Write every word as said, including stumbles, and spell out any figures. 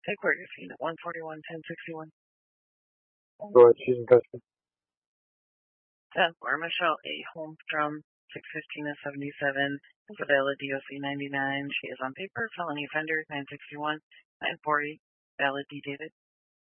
Take where you're seen at one forty-one, ten sixty-one. Go ahead, she's in custody. ten four, Michelle A. Holmstrom, six fifteen of seventy-seven, is a valid D O C ninety-nine. She is on paper, felony offender, nine sixty-one, nine forty, valid D dated.